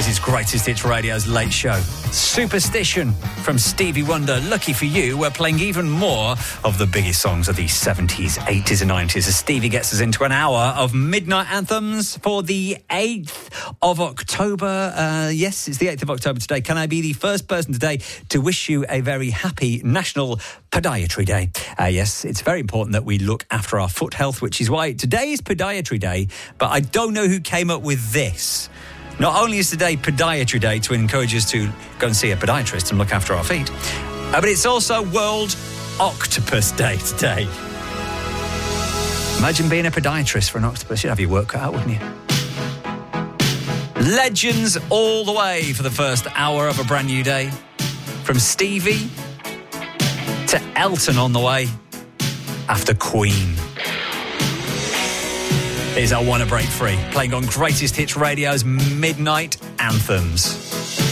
is Greatest Hits Radio's Late Show. Superstition from Stevie Wonder. Lucky for you, we're playing even more of the biggest songs of the 70s, 80s and 90s as Stevie gets us into an hour of midnight anthems for the 8th of October. Yes, it's the 8th of October today. Can I be the first person today to wish you a very happy National Podiatry Day? Yes, it's very important that we look after our foot health, which is why today is Podiatry Day, but I don't know who came up with this. Not only is today Podiatry Day to encourage us to go and see a podiatrist and look after our feet, but it's also World Octopus Day today. Imagine being a podiatrist for an octopus. You'd have your work cut out, wouldn't you? Legends all the way for the first hour of a brand new day. From Stevie to Elton on the way after Queen. Is I Wanna Break Free, playing on Greatest Hits Radio's Midnight Anthems.